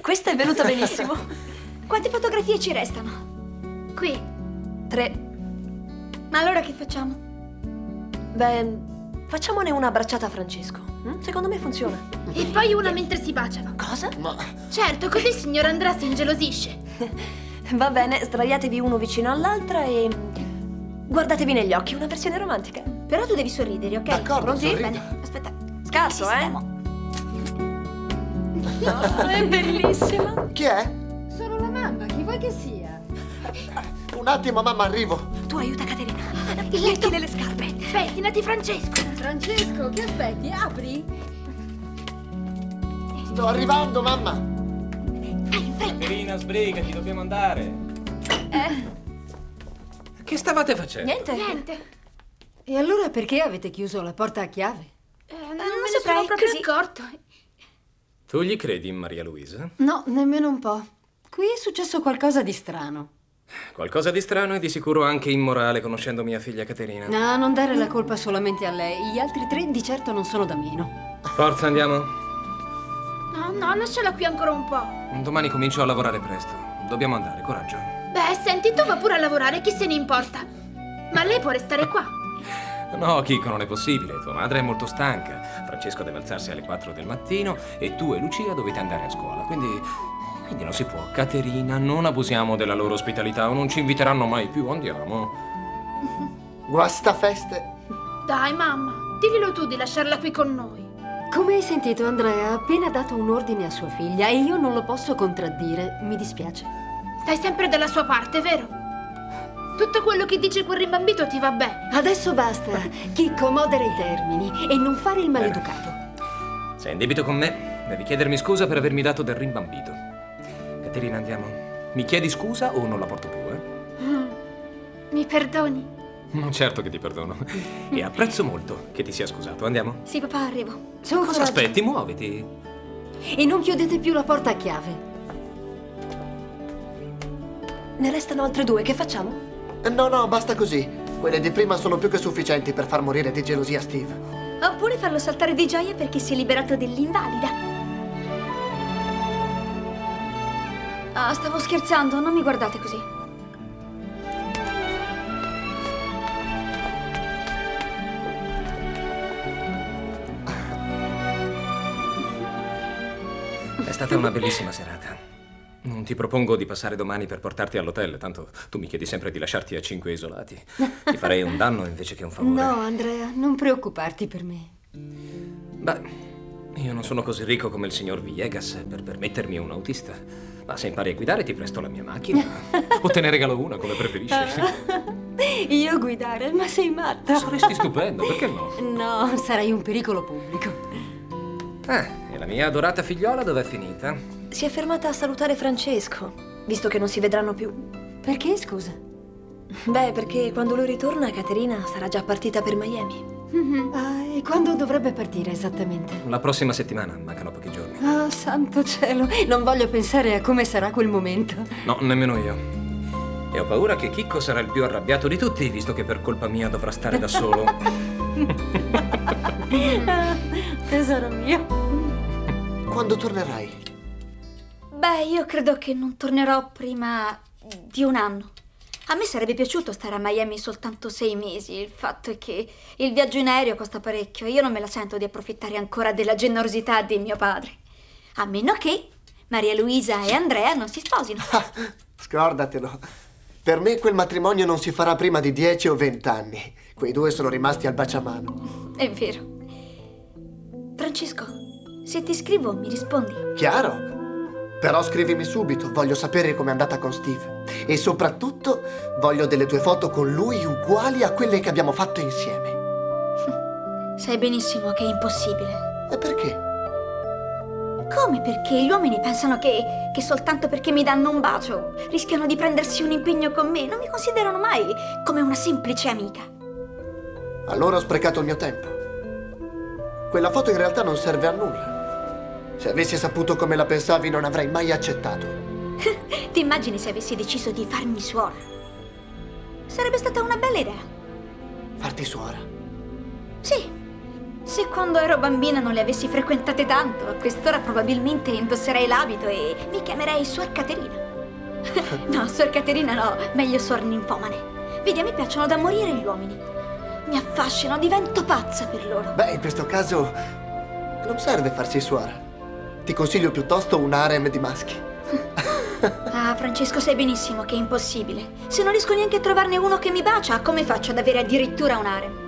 Questa è venuta benissimo. Quante fotografie ci restano? Qui. 3. Ma allora che facciamo? Beh, facciamone una abbracciata a Francesco. Secondo me funziona. E poi una mentre si baciano. Cosa? Ma... Certo, così il signor Andrea si ingelosisce. Va bene, sdraiatevi uno vicino all'altra e guardatevi negli occhi, una versione romantica. Però tu devi sorridere, ok? D'accordo, Pronti? sorrido. Bene, aspetta. Scarso, Sistemo. È bellissima. Chi è? Sono la mamma, chi vuoi che sia? Un attimo, mamma, arrivo. Tu aiuta Caterina. Il letto. Mettile le scarpe. Pettinati, Francesco. Francesco, che aspetti? Apri? Sto arrivando, mamma. Vai, in fretta. Caterina, sbrigati, dobbiamo andare. Che stavate facendo? Niente. E allora perché avete chiuso la porta a chiave? Non non me ne saprei, sono proprio così. accorto. Tu gli credi in Maria Luisa? No, nemmeno un po'. Qui è successo qualcosa di strano. Qualcosa di strano e di sicuro anche immorale, conoscendo mia figlia Caterina. No, non dare la colpa solamente a lei. Gli altri 3 di certo non sono da meno. Forza, andiamo. No, lasciala qui ancora un po'. Domani comincio a lavorare presto. Dobbiamo andare, coraggio. Beh, senti, tu va pure a lavorare, chi se ne importa? Ma lei può restare qua. No, Chico, non è possibile. Tua madre è molto stanca. Francesco deve alzarsi alle 4 del mattino e tu e Lucia dovete andare a scuola. Quindi non si può. Caterina, non abusiamo della loro ospitalità o non ci inviteranno mai più. Andiamo. Guastafeste. Dai, mamma, diglielo tu di lasciarla qui con noi. Come hai sentito, Andrea ha appena dato un ordine a sua figlia e io non lo posso contraddire. Mi dispiace. Stai sempre dalla sua parte, vero? Tutto quello che dice quel rimbambito ti va bene. Adesso basta. Chicco, modera i termini e non fare il maleducato. Sei in debito con me? Devi chiedermi scusa per avermi dato del rimbambito. Caterina, andiamo. Mi chiedi scusa o non la porto più, Mi perdoni? Certo che ti perdono. E apprezzo molto che ti sia scusato. Andiamo? Sì, papà, arrivo. Su, Cosa coraggio. aspetti? Muoviti. E non chiudete più la porta a chiave. Ne restano altre 2, che facciamo? No, basta così. Quelle di prima sono più che sufficienti per far morire di gelosia Steve. Oppure farlo saltare di gioia perché si è liberato dell'invalida. Ah, stavo scherzando, non mi guardate così. È stata una bellissima serata. Non ti propongo di passare domani per portarti all'hotel, tanto tu mi chiedi sempre di lasciarti a 5 isolati. Ti farei un danno invece che un favore. No, Andrea, non preoccuparti per me. Beh, io non sono così ricco come il signor Villegas per permettermi un autista. Ma se impari a guidare ti presto la mia macchina. O te ne regalo una, come preferisci. Io guidare? Ma sei matta? Saresti stupendo, perché no? No, sarai un pericolo pubblico. E la mia adorata figliola dov'è finita? Si è fermata a salutare Francesco, visto che non si vedranno più. Perché, scusa? Beh, perché quando lui ritorna, Caterina sarà già partita per Miami. Ah, e quando dovrebbe partire esattamente? La prossima settimana, mancano pochi giorni. Oh, santo cielo, non voglio pensare a come sarà quel momento. No, nemmeno io. E ho paura che Chicco sarà il più arrabbiato di tutti, visto che per colpa mia dovrà stare da solo. Tesoro mio. Quando tornerai? Beh, io credo che non tornerò prima di un anno. A me sarebbe piaciuto stare a Miami soltanto 6 mesi. Il fatto è che il viaggio in aereo costa parecchio e io non me la sento di approfittare ancora della generosità di mio padre. A meno che Maria Luisa e Andrea non si sposino. Scordatelo. Per me quel matrimonio non si farà prima di 10 o 20 anni. Quei 2 sono rimasti al baciamano. È vero. Francesco, se ti scrivo mi rispondi? Chiaro. Però scrivimi subito, voglio sapere com'è andata con Steve. E soprattutto voglio delle tue foto con lui uguali a quelle che abbiamo fatto insieme. Sai benissimo che è impossibile. E perché? Come perché? Gli uomini pensano che soltanto perché mi danno un bacio rischiano di prendersi un impegno con me. Non mi considerano mai come una semplice amica. Allora ho sprecato il mio tempo. Quella foto in realtà non serve a nulla. Se avessi saputo come la pensavi non avrei mai accettato. Ti immagini se avessi deciso di farmi suora? Sarebbe stata una bella idea. Farti suora? Sì, Se quando ero bambina non le avessi frequentate tanto, a quest'ora probabilmente indosserei l'abito e mi chiamerei Suor Caterina. No, Suor Caterina no, meglio Suor Ninfomane. Vedi, a me piacciono da morire gli uomini. Mi affascinano, divento pazza per loro. Beh, in questo caso non serve farsi suora. Ti consiglio piuttosto un harem di maschi. Ah, Francesco, sai benissimo che è impossibile. Se non riesco neanche a trovarne uno che mi bacia, come faccio ad avere addirittura un harem?